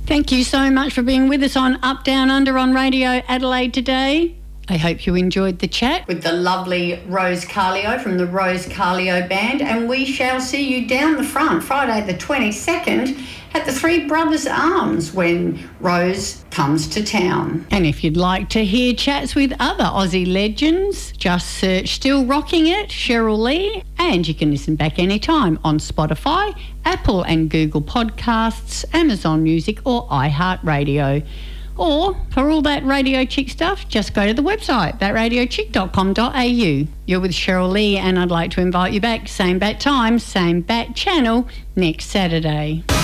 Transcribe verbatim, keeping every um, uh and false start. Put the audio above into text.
Thank you so much for being with us on Up, Down, Under on Radio Adelaide today. I hope you enjoyed the chat with the lovely Rose Carlio from the Rose Carlio Band, and we shall see you down the front Friday the twenty-second at the Three Brothers Arms when Rose comes to town. And if you'd like to hear chats with other Aussie legends, just search Still Rocking It, Cheryl Lee, and you can listen back anytime on Spotify, Apple and Google Podcasts, Amazon Music or iHeartRadio. Or, for all that Radio Chick stuff, just go to the website, that radio chick dot com dot a u. You're with Cheryl Lee, and I'd like to invite you back, same bat time, same bat channel, next Saturday.